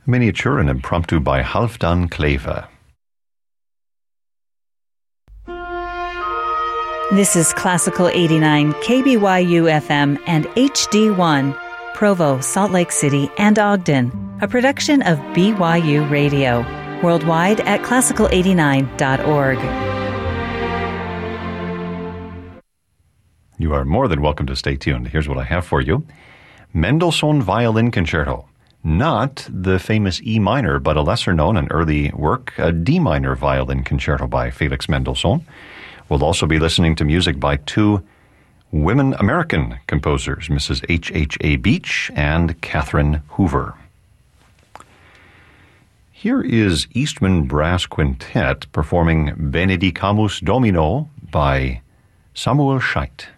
Miniature and Impromptu by Halfdan Kleve. This is Classical 89, KBYU FM and HD1, Provo, Salt Lake City, and Ogden, a production of BYU Radio, worldwide at classical89.org. You are more than welcome to stay tuned. Here's what I have for you. Mendelssohn Violin Concerto. Not the famous E minor, but a lesser-known and early work, a D minor violin concerto by Felix Mendelssohn. We'll also be listening to music by two women American composers, Mrs. H.H.A. Beach and Catherine Hoover. Here is Eastman Brass Quintet performing Benedicamus Domino by Samuel Scheidt.